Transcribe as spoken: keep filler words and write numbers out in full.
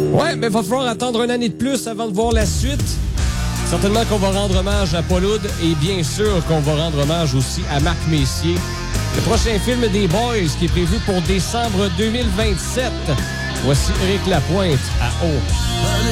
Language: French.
Ouais, mais il va falloir attendre une année de plus avant de voir la suite. Certainement qu'on va rendre hommage à Paul Oud et bien sûr qu'on va rendre hommage aussi à Marc Messier. Le prochain film des Boys qui est prévu pour décembre deux mille vingt-sept. Voici Éric Lapointe à Haut.